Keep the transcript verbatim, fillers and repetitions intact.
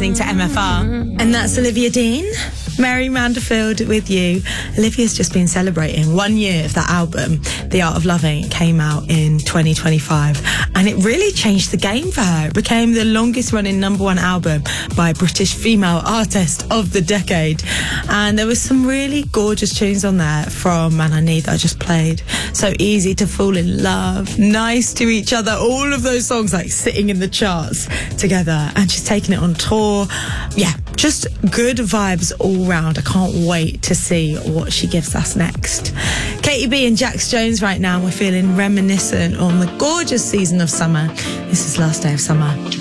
listening to M F R. And that's Olivia Dean. Mary Manderfield with you. Olivia's just been celebrating one year of that album, The Art of Loving. It came out in twenty twenty-five, and it really changed the game for her. It became the longest running number one album by a British female artist of the decade. And there was some really gorgeous tunes on there from Man I Need that I just played. So Easy to Fall in Love, Nice to Each Other, all of those songs like sitting in the charts together. And she's taking it on tour. Yeah, just good vibes all round. I can't wait to see what she gives us next. Katie B and Jax Jones right now. We're feeling reminiscent on the gorgeous season of summer. This is Last Day of Summer.